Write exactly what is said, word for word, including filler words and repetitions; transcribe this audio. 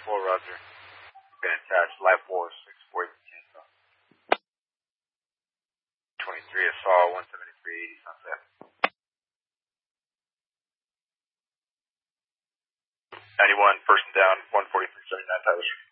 four, Roger. Been attached. Life four, six four eight ten. twenty-three, I saw one seventy-three eighty sunset. ninety-one, person down, one forty-three seventy-nine, Tyler.